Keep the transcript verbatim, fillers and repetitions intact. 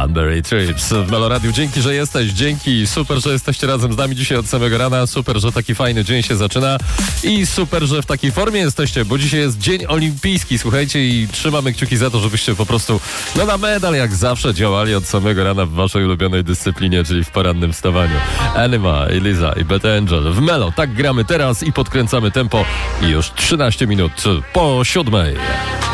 Cranberry Trips w Meloradiu. Dzięki, że jesteś, dzięki, super, że jesteście razem z nami dzisiaj od samego rana, super, że taki fajny dzień się zaczyna i super, że w takiej formie jesteście, bo dzisiaj jest Dzień Olimpijski, słuchajcie, i trzymamy kciuki za to, żebyście po prostu no na medal jak zawsze działali od samego rana w waszej ulubionej dyscyplinie, czyli w porannym wstawaniu. Anima, Eliza i Beth Angel w Melo. Tak gramy teraz i podkręcamy tempo i już trzynaście minut po siódmej.